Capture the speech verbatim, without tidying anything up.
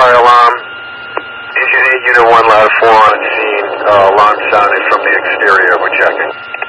fire alarm. Engine eight, Unit one, ladder four on scene. Uh, alarm sounded from the exterior. We're checking.